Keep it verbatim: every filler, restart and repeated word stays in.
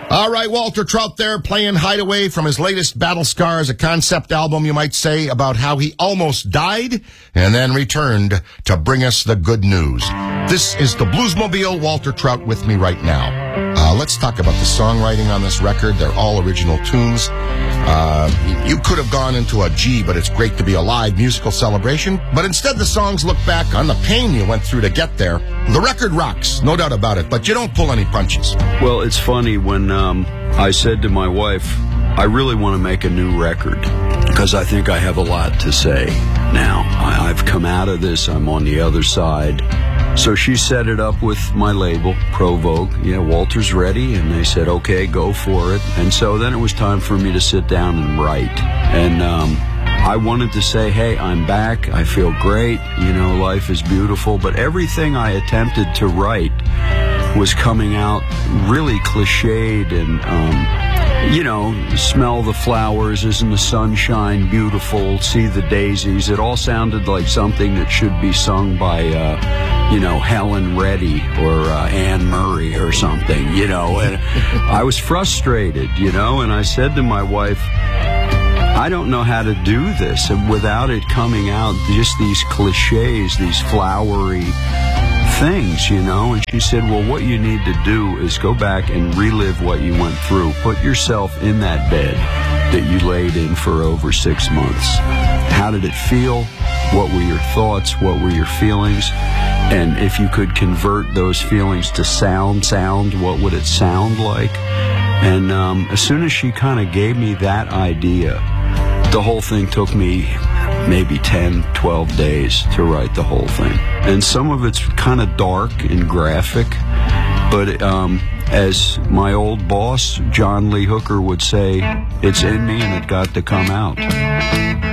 All right, Walter Trout there playing Hideaway from his latest Battle Scars, a concept album, you might say, about how he almost died and then returned to bring us the good news. This is the Bluesmobile, Walter Trout with me right now. Uh, let's talk about the songwriting on this record. They're all original tunes. Uh, you could have gone into a G, but it's great to be alive musical celebration. But instead, the songs look back on the pain you went through to get there. The record rocks, no doubt about it, but you don't pull any punches. Well, it's funny when um, I said to my wife, I really want to make a new record because I think I have a lot to say now. I, I've come out of this. I'm on the other side. So she set it up with my label, Provoke. Yeah, Walter's ready. And they said, okay, go for it. And so then it was time for me to sit down and write. And um, I wanted to say, hey, I'm back. I feel great. You know, life is beautiful. But everything I attempted to write was coming out really cliched and, um, you know, smell the flowers, isn't the sunshine beautiful, see the daisies. It all sounded like something that should be sung by, uh, you know, Helen Reddy or uh, Anne Murray or something, you know. And I was frustrated, you know, and I said to my wife, I don't know how to do this and without it coming out, just these cliches, these flowery things, you know. And she said, well, what you need to do is go back and relive what you went through. Put yourself in that bed that you laid in for over six months. How did it feel? What were your thoughts? What were your feelings? And if you could convert those feelings to sound, sound, what would it sound like? And um, as soon as she kind of gave me that idea, the whole thing took me maybe ten, twelve days to write the whole thing. And some of it's kind of dark and graphic, but um, as my old boss, John Lee Hooker, would say, it's in me and it got to come out.